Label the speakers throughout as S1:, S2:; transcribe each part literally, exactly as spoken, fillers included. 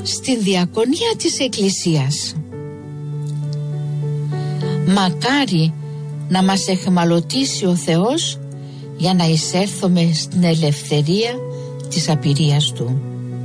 S1: στην διακονία της Εκκλησίας. Μακάρι να μας εχμαλωτήσει ο Θεός για να εισέλθουμε στην ελευθερία της απειρίας Του.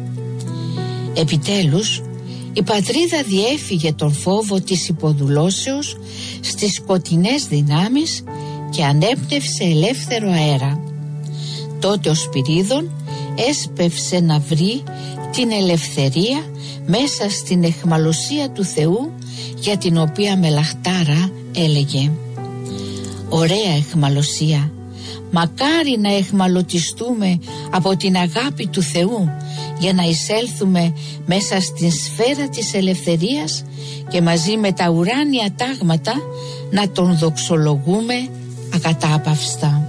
S1: Επιτέλους, η πατρίδα διέφυγε τον φόβο της υποδουλώσεως στις σκοτεινές δυνάμεις και ανέπνευσε ελεύθερο αέρα. Τότε ο Σπυρίδων έσπευσε να βρει την ελευθερία μέσα στην αιχμαλωσία του Θεού, για την οποία με λαχτάρα έλεγε: «Ωραία αιχμαλωσία, μακάρι να αιχμαλωτιστούμε από την αγάπη του Θεού για να εισέλθουμε μέσα στην σφαίρα της ελευθερίας και μαζί με τα ουράνια τάγματα να τον δοξολογούμε ακατάπαυστα».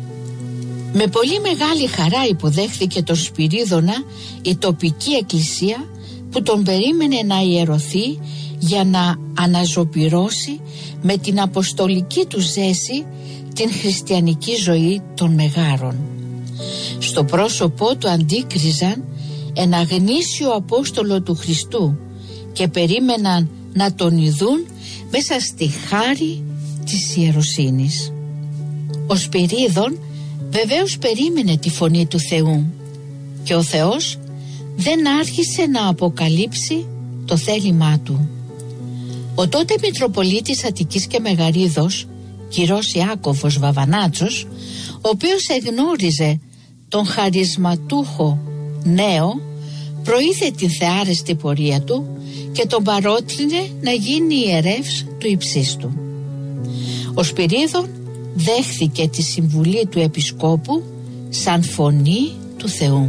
S1: Με πολύ μεγάλη χαρά υποδέχθηκε τον Σπυρίδωνα η τοπική εκκλησία, που τον περίμενε να ιερωθεί για να αναζωπυρώσει με την αποστολική του ζέση την χριστιανική ζωή των μεγάρων. Στο πρόσωπό του αντίκριζαν ένα γνήσιο απόστολο του Χριστού και περίμεναν να τον ειδούν μέσα στη χάρη της ιεροσύνης. Ο Σπυρίδων βεβαίως περίμενε τη φωνή του Θεού και ο Θεός δεν άρχισε να αποκαλύψει το θέλημά του. Ο τότε Μητροπολίτης Αττικής και Μεγαρίδος, κυρός Ιάκωβος Βαβανάτσος, ο οποίος εγνώριζε τον χαρισματούχο νέο, προείθε την θεάρεστη πορεία του και τον παρότρινε να γίνει ιερεύς του υψίστου. Ο Σπυρίδων δέχθηκε τη συμβουλή του Επισκόπου σαν φωνή του Θεού.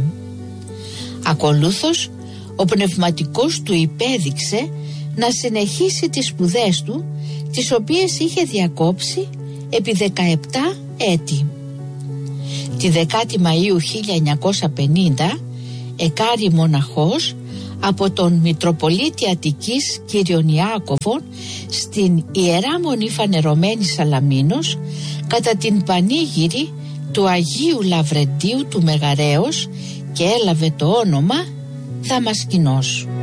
S1: Ακολούθως ο πνευματικός του υπέδειξε να συνεχίσει τις σπουδές του, τις οποίες είχε διακόψει επί δεκαεπτά έτη. Τη δεκάτη Μαΐου χίλια εννιακόσια πενήντα εκάρη μοναχός από τον Μητροπολίτη Αττικής κύριον Ιάκωβον στην Ιερά Μονή Φανερωμένη Σαλαμίνος κατά την πανήγυρη του Αγίου Λαβρεντίου του Μεγαρέως και έλαβε το όνομα Δαμασκηνός.